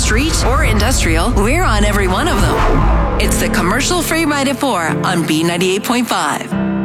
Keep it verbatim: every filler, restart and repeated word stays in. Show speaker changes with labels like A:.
A: street, or industrial, we're on every one of them. It's the commercial free ride at four on B ninety-eight point five.